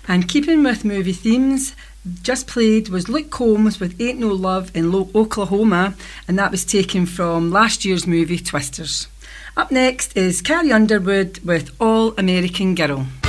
And keeping with movie themes, just played was Luke Combs with Ain't No Love in Oklahoma, and that was taken from last year's movie Twisters. Up next is Carrie Underwood with All American Girl.